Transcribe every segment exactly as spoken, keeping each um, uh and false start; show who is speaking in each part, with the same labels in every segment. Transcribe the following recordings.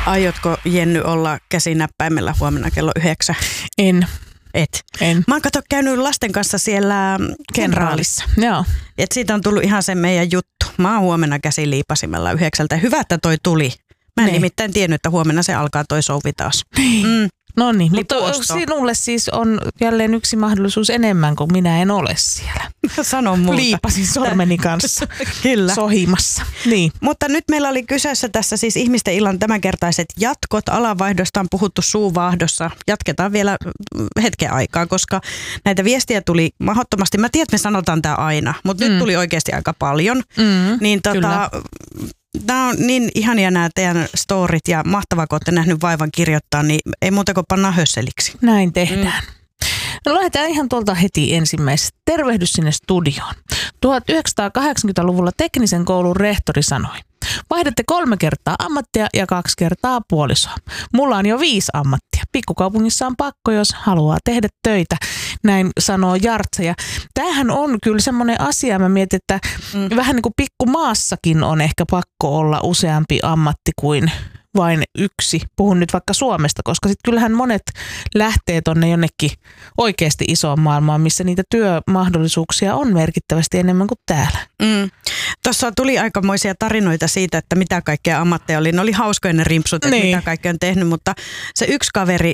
Speaker 1: Aiotko, Jenny, olla käsinäppäimellä huomenna kello yhdeksän?
Speaker 2: En.
Speaker 1: Et?
Speaker 2: En.
Speaker 1: Mä oon kato käynyt lasten kanssa siellä Kenraalissa.
Speaker 2: Joo.
Speaker 1: Et siitä on tullut ihan se meidän juttu. Mä oon huomenna käsiliipasimella yhdeksältä. Hyvä, että toi tuli. Mä en niin. nimittäin tiennyt, että huomenna se alkaa toi souvi taas.
Speaker 2: Niin. Mm. No niin, mutta
Speaker 1: Lipuosto.
Speaker 2: Sinulle siis on jälleen yksi mahdollisuus enemmän, kun minä en ole siellä.
Speaker 1: Sano muuta.
Speaker 2: Liipasin sormeni kanssa
Speaker 1: Kyllä.
Speaker 2: sohimassa. Niin.
Speaker 1: Mutta nyt meillä oli kyseessä tässä siis ihmisten illan tämänkertaiset jatkot. Alanvaihdosta on puhuttu suuvaahdossa. Jatketaan vielä hetken aikaa, koska näitä viestiä tuli mahdottomasti. Mä tiedän, että me sanotaan tämä aina, mutta mm. nyt tuli oikeasti aika paljon.
Speaker 2: Mm,
Speaker 1: niin tota... Nämä on niin ihania nämä teidän storit ja mahtavaa, kun olette nähnyt vaivan kirjoittaa, niin ei muuta kuin pannaan hösseliksi.
Speaker 2: Näin tehdään. Mm. No lähdetään ihan tuolta heti ensimmäisestä. Tervehdys sinne studioon. tuhatyhdeksänsataakahdeksankymmentäluvulla teknisen koulun rehtori sanoi: vaihdatte kolme kertaa ammattia ja kaksi kertaa puolisoa. Mulla on jo viisi ammattia. Pikkukaupungissa on pakko, jos haluaa tehdä töitä. Näin sanoo Jartsa. Ja tämähän on kyllä semmoinen asia, mä mietin, että mm. vähän niin kuin pikkumaassakin on ehkä pakko olla useampi ammatti kuin vain yksi. Puhun nyt vaikka Suomesta, koska sitten kyllähän monet lähtee tonne jonnekin oikeasti isoon maailmaan, missä niitä työmahdollisuuksia on merkittävästi enemmän kuin täällä.
Speaker 1: Mm. Tuossa tuli aikamoisia tarinoita siitä, että mitä kaikkea ammatteja oli. Ne oli hauskoja ne rimpsut, että niin. mitä kaikkea on tehnyt, mutta se yksi kaveri,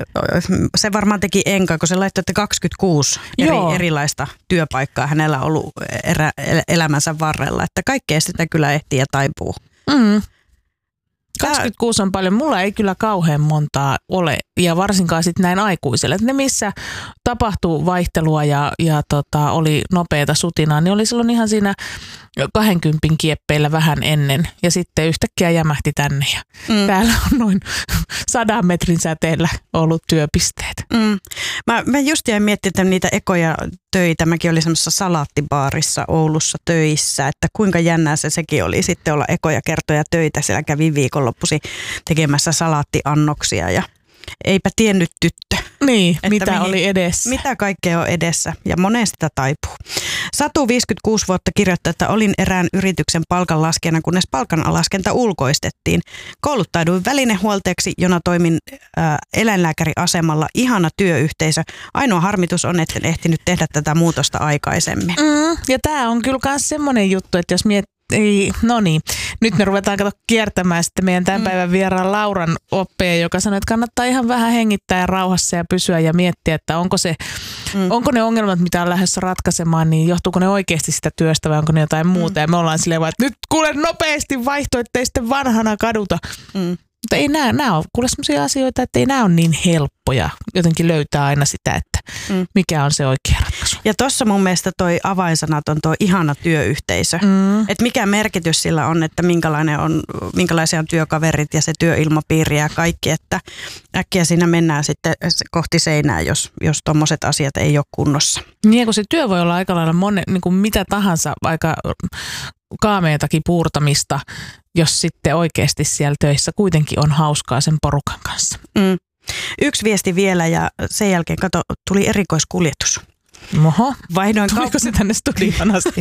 Speaker 1: se varmaan teki enkä, kun se laittoi, että kaksikymmentäkuusi eri, erilaista työpaikkaa hänellä on ollut erä, elämänsä varrella, että kaikkea sitä kyllä ehtii ja taipuu.
Speaker 2: Mm. kaksikymmentäkuusi on paljon. Mulla ei kyllä kauhean montaa ole, ja varsinkaan sitten näin aikuiselle. Ne, missä tapahtuu vaihtelua ja, ja tota, oli nopeata sutinaa, niin oli silloin ihan siinä kahdenkympin kieppeillä vähän ennen. Ja sitten yhtäkkiä jämähti tänne. Ja mm. täällä on noin sadan metrin säteellä ollut työpisteet.
Speaker 1: Mm. Mä, mä just jäin miettimään niitä ekoja töitä. Mäkin olin semmoisessa salaattibaarissa Oulussa töissä, että kuinka jännää se sekin oli sitten olla ekoja kertoja töitä. Siellä kävi viikonloppuisin tekemässä salaattiannoksia ja eipä tiennyt tyttö.
Speaker 2: Niin, mitä mihin, oli edessä.
Speaker 1: Mitä kaikkea on edessä ja monen sitä taipuu. Satu viisikymmentäkuusi vuotta kirjoittaa, että olin erään yrityksen palkanlaskijana, kunnes palkanlaskenta ulkoistettiin. Kouluttauduin välinehuoltajaksi, jona toimin ää, eläinlääkäriasemalla. Ihana työyhteisö. Ainoa harmitus on, että en ehtinyt tehdä tätä muutosta aikaisemmin.
Speaker 2: Mm, ja tämä on kyllä myös semmoinen juttu, että jos miet Ei, no niin. Nyt me ruvetaan kato kiertämään sitten meidän tämän päivän vieraan Lauran oppeja, joka sanoi, että kannattaa ihan vähän hengittää ja rauhassa ja pysyä ja miettiä, että onko, se, mm. onko ne ongelmat, mitä on lähdössä ratkaisemaan, niin johtuuko ne oikeasti sitä työstä vai onko ne jotain muuta. Mm. Ja me ollaan silleen vaan, että nyt kuule nopeasti vaihto, ettei sitten vanhana kaduta. Mm. Mutta ei nämä, nämä on kuule sellaisia asioita, että ei nämä ole niin helppoja jotenkin löytää aina sitä, että mm. mikä on se oikea ratkaisu.
Speaker 1: Ja tuossa mun mielestä toi avainsanat on tuo ihana työyhteisö. Mm. Että mikä merkitys sillä on, että minkälainen on, minkälaisia on työkaverit ja se työilmapiiri ja kaikki, että äkkiä siinä mennään sitten kohti seinää, jos, jos tommoset asiat ei ole kunnossa.
Speaker 2: Niin, kun se työ voi olla aika lailla monen, niin kuin mitä tahansa, aika kaameetakin puurtamista, jos sitten oikeasti siellä töissä kuitenkin on hauskaa sen porukan kanssa.
Speaker 1: Mm. Yksi viesti vielä ja sen jälkeen, kato, tuli erikoiskuljetus.
Speaker 2: Oho,
Speaker 1: vaihdoin
Speaker 2: tuliko kaup- se tänne studioon asti?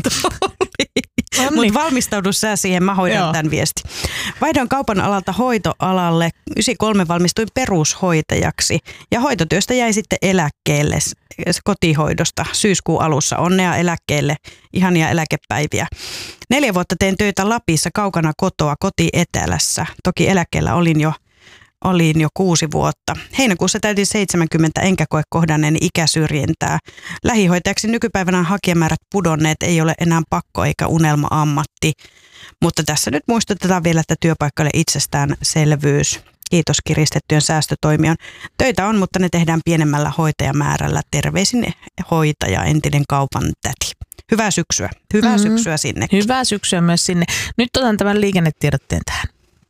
Speaker 1: Mutta valmistaudu sä siihen, mä hoidan Joo. tämän viesti. Vaihdoin kaupan alalta hoitoalalle. yhdeksänkymmentäkolme valmistuin perushoitajaksi ja hoitotyöstä jäi sitten eläkkeelle kotihoidosta syyskuun alussa. Onnea eläkkeelle, ihania eläkepäiviä. Neljä vuotta tein töitä Lapissa kaukana kotoa kotietelässä. Toki eläkkeellä olin jo Olin jo kuusi vuotta. Heinäkuussa täytin seitsemänkymmentä, enkä koe kohdanneeni ikäsyrjintää. Lähihoitajaksi nykypäivänä hakijamäärät pudonneet, ei ole enää pakko eikä unelma-ammatti. Mutta tässä nyt muistutetaan vielä, että työpaikalle itsestäänselvyys. Kiitos kiristettyjen säästötoimijan. Töitä on, mutta ne tehdään pienemmällä hoitajamäärällä. Terveisin hoitaja, entinen kaupan täti. Hyvää syksyä. Hyvää mm-hmm. syksyä sinne.
Speaker 2: Hyvää syksyä myös sinne. Nyt otan tämän liikennetiedotteen tähän.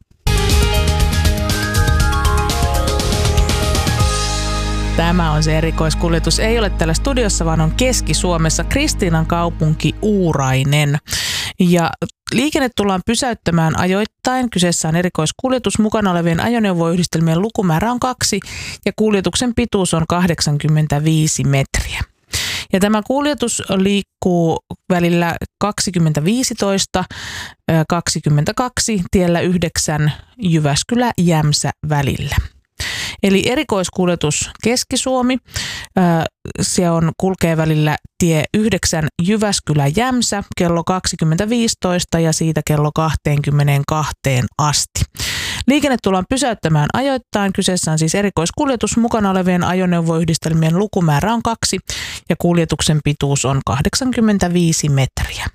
Speaker 2: Tämä on se erikoiskuljetus. Ei ole täällä studiossa, vaan on Keski-Suomessa Kristiinan kaupunki Uurainen. Ja liikenne tullaan pysäyttämään ajoittain. Kyseessä on erikoiskuljetus. Mukana olevien ajoneuvoyhdistelmien lukumäärä on kaksi ja kuljetuksen pituus on kahdeksankymmentäviisi metriä. Ja tämä kuljetus liikkuu välillä kaksikymmentäviisitoista kaksikymmentäkaksi tiellä yhdeksän Jyväskylä-Jämsä välillä. Eli erikoiskuljetus Keski-Suomi, se on kulkee välillä tie yhdeksän Jyväskylä-Jämsä kello kaksikymmentä viisitoista ja siitä kello kaksikymmentäkaksi asti. Liikenne tullaan pysäyttämään ajoittain. Kyseessä on siis erikoiskuljetus. Mukana olevien ajoneuvoyhdistelmien lukumäärä on kaksi ja kuljetuksen pituus on kahdeksankymmentäviisi metriä.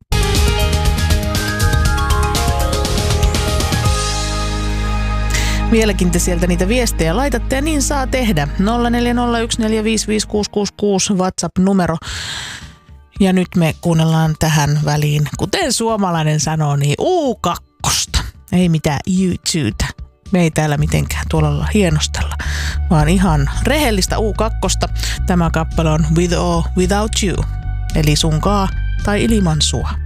Speaker 2: Vieläkin te sieltä niitä viestejä laitatte ja niin saa tehdä. nolla neljä nolla yksi neljä viisi viisi kuusi kuusi kuusi WhatsApp-numero. Ja nyt me kuunnellaan tähän väliin, kuten suomalainen sanoo, niin U kaksi. Ei mitään YouTubeta. Me ei täällä mitenkään tuolla hienostella, vaan ihan rehellistä U kaksi. Tämä kappale on With or Without You, eli sunkaa tai ilman sua.